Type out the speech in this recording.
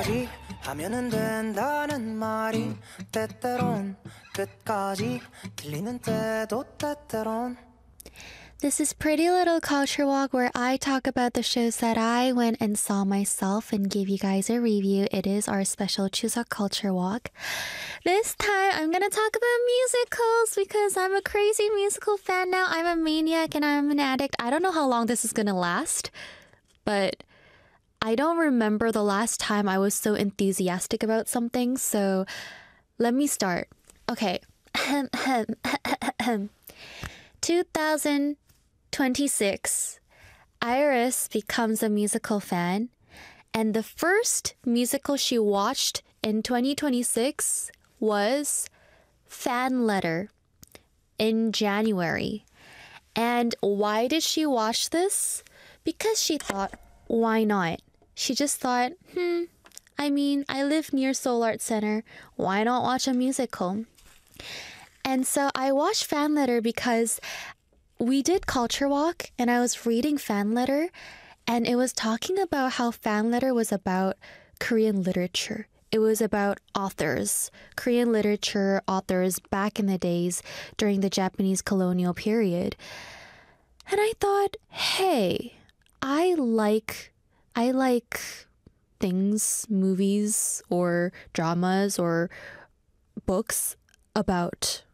어디까지 하면은 된다는 말이 때때론 끝까지 들리는 때도 때때론. This is Pretty Little Culture Walk, where I talk about the shows that I went and saw myself and give you guys a review. It is our special Chuseok Culture Walk. This time, I'm going to talk about musicals because I'm a crazy musical fan now. I'm a maniac and I'm an addict. I don't know how long this is going to last, but I don't remember the last time I was so enthusiastic about something, so let me start. Okay. 2026, Iris becomes a musical fan, and the first musical she watched in 2026 was Fan Letter in January. And why did she watch this? Because she thought, why not? She just thought, I live near Seoul Art Center. Why not watch a musical? And so I watched Fan Letter because we did Culture Walk and I was reading Fan Letter, and it was talking about how Fan Letter was about Korean literature. It was about authors, Korean literature authors back in the days during the Japanese colonial period. And I thought, hey, I like things, movies or dramas or books about